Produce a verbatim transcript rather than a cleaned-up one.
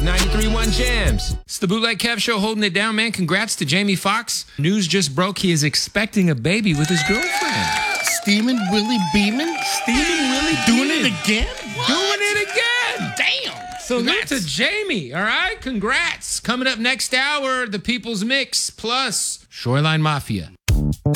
ninety-three point one Jams. It's the Bootleg Kev Show holding it down, man. Congrats to Jamie Foxx. News just broke he is expecting a baby with his girlfriend. Steaming Willie Beeman? Steaming Willie Doing Beeman. it again? What? Doing it again. Damn. Salute to Jamie, all right? Congrats. Coming up next hour, the People's Mix plus Shoreline Mafia.